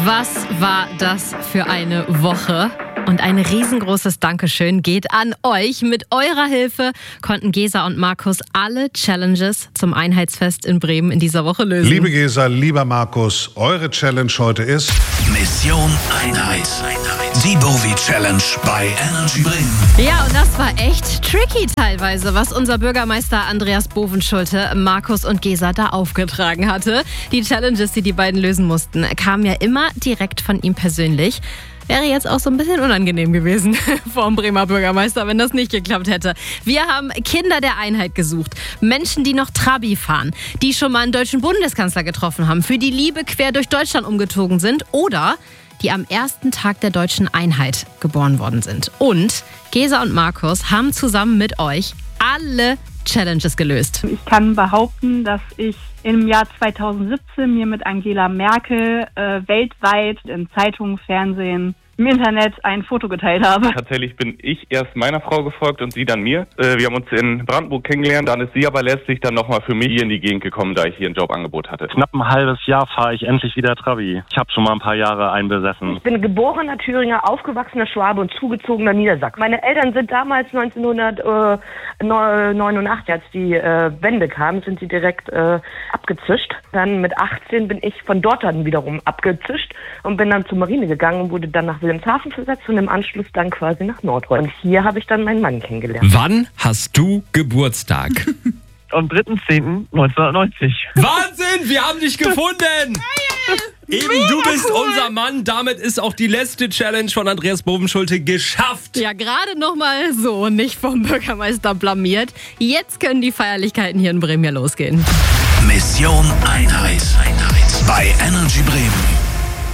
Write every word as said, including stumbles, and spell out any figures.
Was war das für eine Woche? Und ein riesengroßes Dankeschön geht an euch. Mit eurer Hilfe konnten Gesa und Markus alle Challenges zum Einheitsfest in Bremen in dieser Woche lösen. Liebe Gesa, lieber Markus, eure Challenge heute ist Mission Einheit. Die Bowie Challenge bei Energy Bremen. Ja, und das war echt tricky teilweise, was unser Bürgermeister Andreas Bovenschulte, Markus und Gesa da aufgetragen hatte. Die Challenges, die die beiden lösen mussten, kamen ja immer direkt von ihm persönlich. Wäre jetzt auch so ein bisschen unangenehm gewesen vom Bremer Bürgermeister, wenn das nicht geklappt hätte. Wir haben Kinder der Einheit gesucht. Menschen, die noch Trabi fahren, die schon mal einen deutschen Bundeskanzler getroffen haben, für die Liebe quer durch Deutschland umgezogen sind oder die am ersten Tag der deutschen Einheit geboren worden sind. Und Gesa und Markus haben zusammen mit euch alle Challenges gelöst. Ich kann behaupten, dass ich im Jahr zweitausendsiebzehn mir mit Angela Merkel äh, weltweit in Zeitungen, Fernsehen, im Internet ein Foto geteilt habe. Tatsächlich bin ich erst meiner Frau gefolgt und sie dann mir. Äh, wir haben uns in Brandenburg kennengelernt, dann ist sie aber letztlich dann nochmal für mich hier in die Gegend gekommen, da ich hier ein Jobangebot hatte. Knapp ein halbes Jahr fahre ich endlich wieder Trabi. Ich habe schon mal ein paar Jahre einbesessen. Ich bin geborener Thüringer, aufgewachsener Schwabe und zugezogener Niedersachsen. Meine Eltern sind damals neunzehnhundertneunundachtzig, als die äh, Wende kam, sind sie direkt äh, abgezischt. Dann mit achtzehn bin ich von dort dann wiederum abgezischt und bin dann zur Marine gegangen und wurde dann nach Wilhelmshaven versetzt und im Anschluss dann quasi nach Nordrhein. Und hier habe ich dann meinen Mann kennengelernt. Wann hast du Geburtstag? Am dritter zehnter neunzehnhundertneunzig. Wahnsinn, wir haben dich gefunden! Eben, du bist unser Mann. Damit ist auch die letzte Challenge von Andreas Bovenschulte geschafft. Ja, gerade noch mal so, nicht vom Bürgermeister blamiert. Jetzt können die Feierlichkeiten hier in Bremen ja losgehen. Mission Einheit bei Energy Bremen.